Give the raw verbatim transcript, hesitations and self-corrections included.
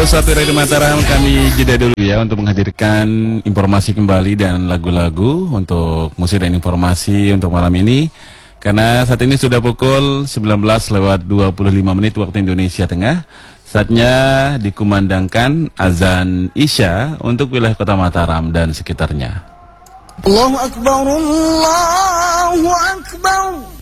satu Radio Mataram, kami jeda dulu ya untuk menghadirkan informasi kembali dan lagu-lagu untuk musik dan informasi untuk malam ini. Karena saat ini sudah pukul sembilan belas lewat dua puluh lima menit waktu Indonesia Tengah. Saatnya dikumandangkan azan Isya untuk wilayah Kota Mataram dan sekitarnya. Allahu Akbar, Allahu Akbar.